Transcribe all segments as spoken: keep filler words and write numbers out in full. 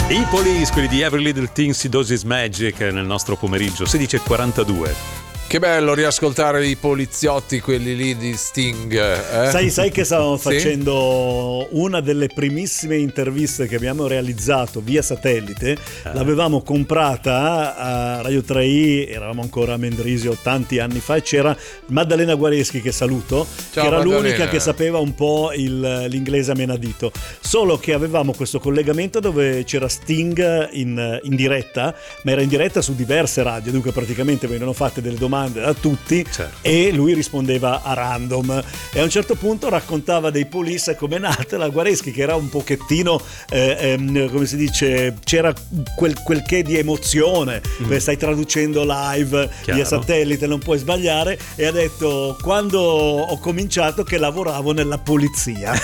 I Police, quelli di Every Little Things Does Magic nel nostro pomeriggio, sedici e quarantadue. Che bello riascoltare i poliziotti, quelli lì di Sting. Eh? Sai, sai che stavamo Sì? facendo una delle primissime interviste che abbiamo realizzato via satellite, Ah. l'avevamo comprata a Radio tre I, eravamo ancora a Mendrisio tanti anni fa, e c'era Maddalena Guareschi, che saluto, Ciao, che era Maddalena. l'unica che sapeva un po' il- l'inglese a menadito, solo che avevamo questo collegamento dove c'era Sting in, in diretta, ma era in diretta su diverse radio, dunque praticamente venivano fatte delle domande da tutti, Certo. e lui rispondeva a random, e a un certo punto raccontava dei Police e com'è nata la Guareschi, che era un pochettino eh, ehm, come si dice, c'era quel, quel che di emozione, perché stai traducendo live Chiaro. via satellite, non puoi sbagliare, e ha detto: quando ho cominciato che lavoravo nella polizia.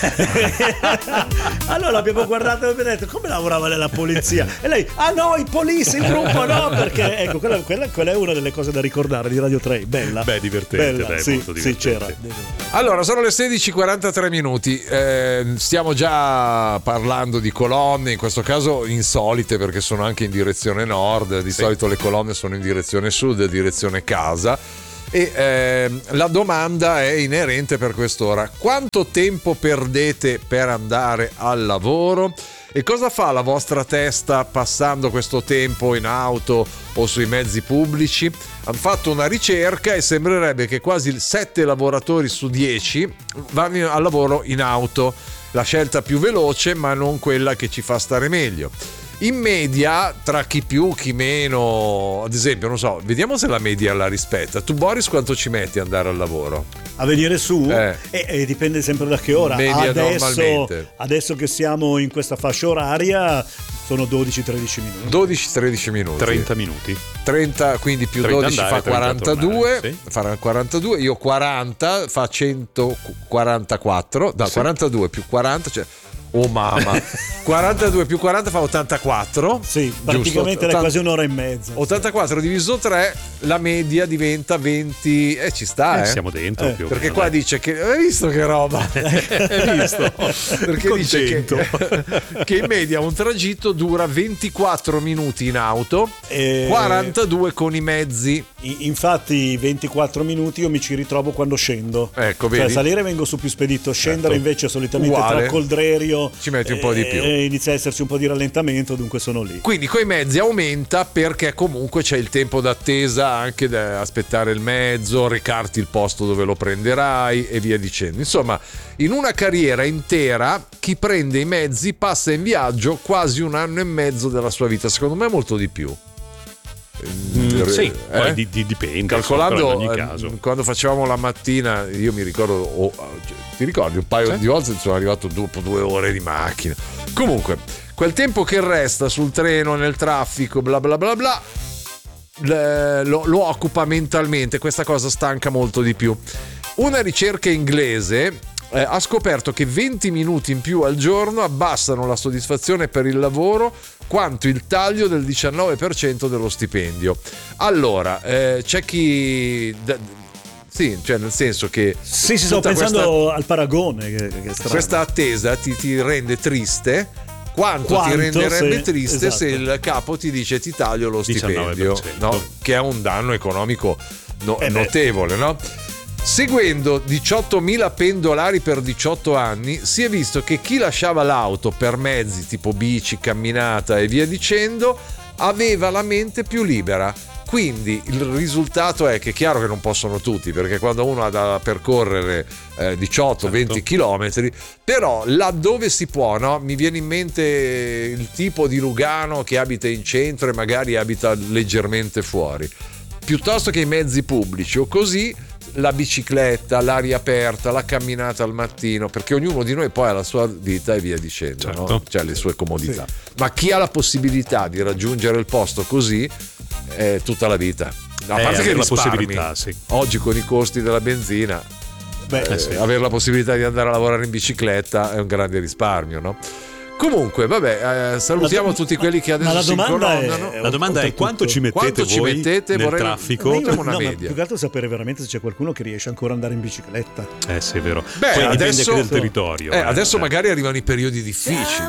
Allora abbiamo guardato e abbiamo detto: come lavorava nella polizia? E lei: ah no, i Police, il gruppo no, perché ecco, quella, quella, quella è una delle cose da ricordare di Radio tre, bella. Beh, divertente, Bella, dai, sì, molto sì, divertente. c'era. Allora, sono le sedici e quarantatré minuti. Eh, stiamo già parlando di colonne, in questo caso insolite, perché sono anche in direzione nord. Di Sì. solito le colonne sono in direzione sud, direzione casa. E ehm, la domanda è inerente per quest'ora: quanto tempo perdete per andare al lavoro? E cosa fa la vostra testa passando questo tempo in auto o sui mezzi pubblici? Hanno fatto una ricerca e sembrerebbe che quasi sette lavoratori su dieci vanno al lavoro in auto. La scelta più veloce, ma non quella che ci fa stare meglio. In media, tra chi più, chi meno, ad esempio, non so, vediamo se la media la rispetta. Tu, Boris, quanto ci metti ad andare al lavoro? A venire su? Eh. E, e dipende sempre da che ora. Media adesso, normalmente. adesso che siamo in questa fascia oraria sono dodici tredici minuti. dodici tredici minuti. trenta minuti. trenta, quindi più trenta dodici andare, fa quarantadue, trenta tornare, sì. farà quarantadue, io quaranta fa centoquarantaquattro, no, Sì. quarantadue più quaranta, cioè oh mamma, quarantadue più quaranta fa ottantaquattro. Sì, praticamente giusto? è quasi un'ora e mezza. ottantaquattro diviso tre, la media diventa venti, e eh, ci sta, Eh, eh. siamo dentro Eh, più o Perché meno, qua dai. dice che hai visto che roba? Hai visto? Perché dice che, che in media un tragitto dura ventiquattro minuti in auto, Eh, quarantadue con i mezzi. I- Infatti ventiquattro minuti io mi ci ritrovo quando scendo. Ecco, Cioè vedi? salire vengo su più spedito, scendere Certo. invece solitamente Uguale. tra Coldrerio Ci metti un po' di più. e inizia a esserci un po' di rallentamento, dunque sono lì. Quindi coi mezzi aumenta perché comunque c'è il tempo d'attesa anche da aspettare il mezzo, recarti il posto dove lo prenderai e via dicendo. Insomma, in una carriera intera chi prende i mezzi passa in viaggio quasi un anno e mezzo della sua vita, secondo me molto di più. Mm, sì, Eh? poi di- di- dipende. Calcolando, insomma, però in ogni eh, caso. quando facevamo la mattina, io mi ricordo, oh, ti ricordi un paio Sì. di volte sono arrivato dopo due ore di macchina. Comunque, quel tempo che resta sul treno, nel traffico, bla bla bla bla, le- lo, lo occupa mentalmente. Questa cosa stanca molto di più. Una ricerca inglese eh, ha scoperto che venti minuti in più al giorno abbassano la soddisfazione per il lavoro quanto il taglio del diciannove per cento dello stipendio. Allora, eh, c'è chi... d- sì, cioè nel senso che... Sì, sì, sto tutta pensando questa- al paragone che, che è strano. questa attesa ti, ti rende triste quanto, Quanto, ti renderebbe se- triste esatto. se il capo ti dice ti taglio lo stipendio, diciannove per cento. no? Che è un danno economico no- Eh beh. notevole, no? Seguendo diciottomila pendolari per diciotto anni, si è visto che chi lasciava l'auto per mezzi tipo bici, camminata e via dicendo aveva la mente più libera. Quindi il risultato è che è chiaro che non possono tutti, perché quando uno ha da percorrere eh, diciotto venti chilometri, però laddove si può, no? Mi viene in mente il tipo di Lugano che abita in centro e magari abita leggermente fuori, piuttosto che i mezzi pubblici o così, la bicicletta, l'aria aperta, la camminata al mattino, perché ognuno di noi poi ha la sua vita e via dicendo, Certo. no? Cioè le sue comodità. Ma chi ha la possibilità di raggiungere il posto così è tutta la vita. A Eh, parte che avere la risparmi. possibilità, sì. Oggi con i costi della benzina, Beh, eh, sì. avere la possibilità di andare a lavorare in bicicletta è un grande risparmio, no? Comunque, vabbè, eh, salutiamo La- tutti quelli che adesso ma la si domanda è- incolonnano. La domanda è oltretutto, quanto ci mettete quanto ci voi mettete? nel Vorrei- traffico? Ma io- Facciamo una no, ma media. più che altro sapere veramente se c'è qualcuno che riesce ancora ad andare in bicicletta. Eh sì, è vero. Beh, Poi dipende adesso, anche del territorio. eh, eh. adesso Eh. magari arrivano i periodi difficili.